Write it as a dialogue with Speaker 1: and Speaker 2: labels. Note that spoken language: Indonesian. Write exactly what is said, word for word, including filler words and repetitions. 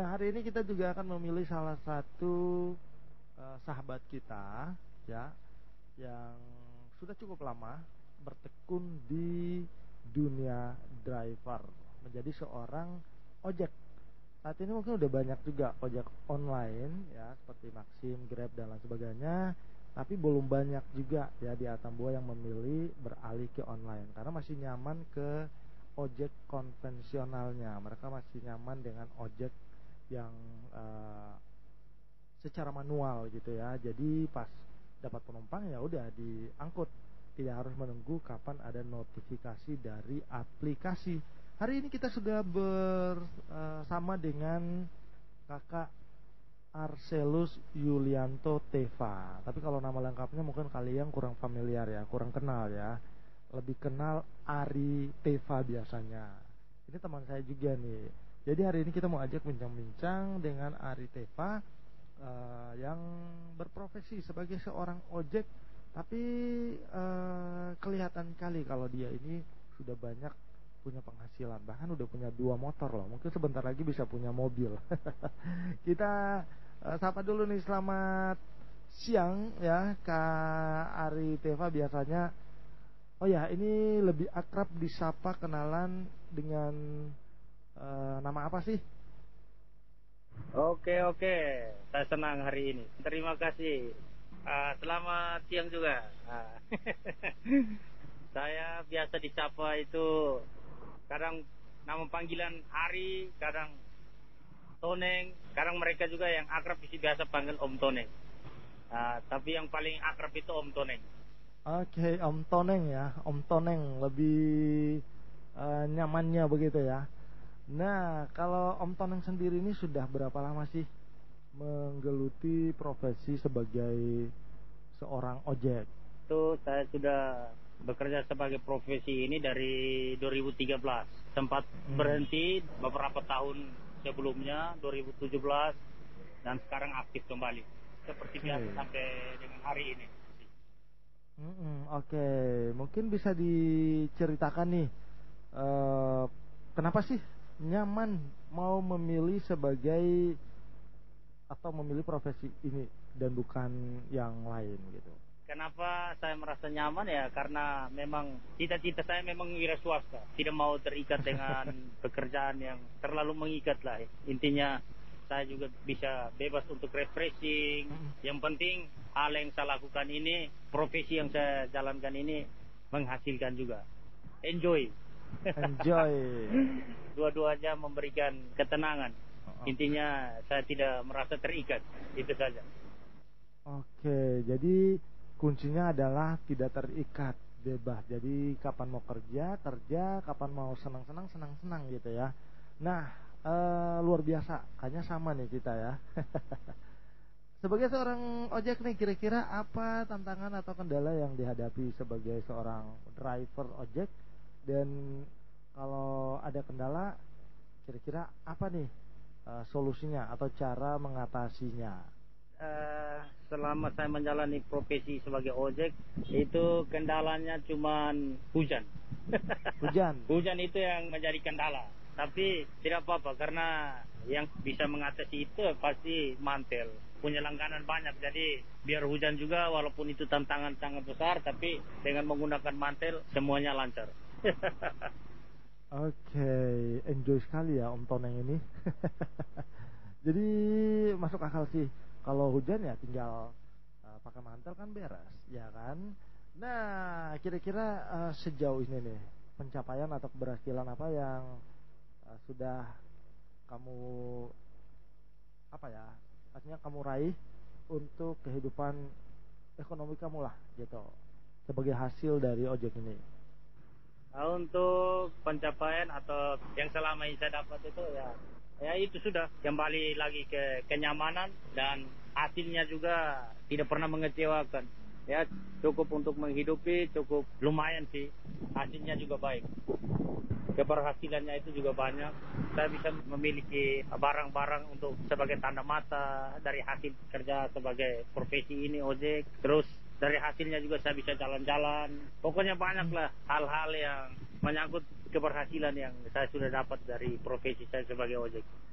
Speaker 1: Nah, hari ini kita juga akan memilih salah satu uh, sahabat kita ya yang sudah cukup lama bertekun di dunia driver, menjadi seorang ojek. Saat ini mungkin udah banyak juga ojek online ya, seperti Maxim, Grab dan lain sebagainya. Tapi belum banyak juga ya di Atambua yang memilih beralih ke online karena masih nyaman ke ojek konvensionalnya. Mereka masih nyaman dengan ojek yang uh, secara manual gitu ya. Jadi pas dapat penumpang ya udah diangkut, tidak harus menunggu kapan ada notifikasi dari aplikasi. Hari ini kita sudah bersama dengan kakak Arselus Yulianto Teva. Tapi kalau nama lengkapnya mungkin kalian kurang familiar ya, kurang kenal ya. Lebih kenal Ari Teva biasanya. Ini teman saya juga nih. Jadi hari ini kita mau ajak bincang-bincang dengan Ari Teva uh, yang berprofesi sebagai seorang ojek, tapi uh, kelihatan kali kalau dia ini sudah banyak punya penghasilan, bahkan udah punya dua motor loh. Mungkin sebentar lagi bisa punya mobil. Kita uh, sapa dulu nih, selamat siang ya Kak Ari Teva biasanya. Oh ya, ini lebih akrab disapa kenalan dengan uh, nama apa sih?
Speaker 2: Oke oke, saya senang hari ini. Terima kasih. Uh, selamat siang juga. Uh, saya biasa disapa itu kadang nama panggilan Ari, kadang Toneng, kadang mereka juga yang akrab biasa panggil Om Toneng. Uh, tapi yang paling akrab itu Om Toneng.
Speaker 1: Oke, Om Toneng ya, Om Toneng lebih uh, nyamannya begitu ya. Nah, kalau Om Toneng sendiri ini sudah berapa lama sih menggeluti profesi sebagai seorang ojek?
Speaker 2: Itu saya sudah bekerja sebagai profesi ini dari dua ribu tiga belas. Sempat hmm. berhenti beberapa tahun sebelumnya, dua ribu tujuh belas, dan sekarang aktif kembali. Seperti okay. biasa sampai dengan hari ini.
Speaker 1: Hmm, Oke, okay. Mungkin bisa diceritakan nih, uh, kenapa sih nyaman mau memilih sebagai atau memilih profesi ini dan bukan yang lain gitu?
Speaker 2: Kenapa saya merasa nyaman ya? Karena memang cita-cita saya memang wira swasta. Tidak mau terikat dengan pekerjaan yang terlalu mengikat lah. Intinya saya juga bisa bebas untuk refreshing. Yang penting hal yang saya lakukan ini, profesi yang saya jalankan ini menghasilkan juga. Enjoy.
Speaker 1: Enjoy.
Speaker 2: Dua-duanya memberikan ketenangan. Intinya saya tidak merasa terikat. Itu saja.
Speaker 1: Oke, jadi kuncinya adalah tidak terikat, bebas. Jadi kapan mau kerja, kerja, kapan mau senang-senang, senang-senang gitu ya. Nah, ee, luar biasa, kayaknya sama nih kita ya. Sebagai seorang ojek nih, kira-kira apa tantangan atau kendala yang dihadapi sebagai seorang driver ojek? Dan kalau ada kendala, kira-kira apa nih uh, solusinya atau cara mengatasinya?
Speaker 2: Uh, selama saya menjalani profesi sebagai ojek, itu kendalanya cuman hujan.
Speaker 1: Hujan.
Speaker 2: Hujan itu yang menjadi kendala. Tapi tidak apa-apa karena yang bisa mengatasi itu pasti mantel. Punya langganan banyak, jadi biar hujan juga walaupun itu tantangan sangat besar, tapi dengan menggunakan mantel semuanya lancar.
Speaker 1: Oke, okay. Enjoy sekali ya Om Toneng ini. Jadi masuk akal sih. Kalau hujan ya tinggal uh, pakai mantel kan beres, ya kan? Nah, kira-kira uh, sejauh ini nih pencapaian atau keberhasilan apa yang uh, sudah kamu apa ya? Artinya kamu raih untuk kehidupan ekonomi kamu lah gitu. Sebagai hasil dari ojek ini.
Speaker 2: Nah, untuk pencapaian atau yang selama ini saya dapat itu ya ya itu sudah kembali lagi ke kenyamanan dan hasilnya juga tidak pernah mengecewakan. Ya cukup untuk menghidupi, cukup lumayan sih, hasilnya juga baik. Keberhasilannya itu juga banyak. Saya bisa memiliki barang-barang untuk sebagai tanda mata dari hasil kerja sebagai profesi ini ojek. Terus dari hasilnya juga saya bisa jalan-jalan. Pokoknya banyaklah hal-hal yang menyangkut keberhasilan yang saya sudah dapat dari profesi saya sebagai ojek.